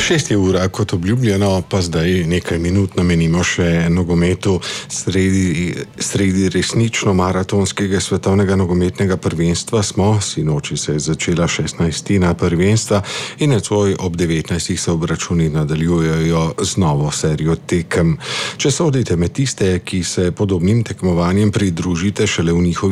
6 ura, kot obljubljeno, pa zdaj nekaj minut namenimo še nogometu sredi resnično maratonskega svetovnega nogometnega prvenstva. Sinoči se je začela 16. prvenstva in nocoj ob 19. se obračuni nadaljujejo z novo serijo tekem. Če sodite med tiste, ki se podobnim tekmovanjem pridružite šele v njihovi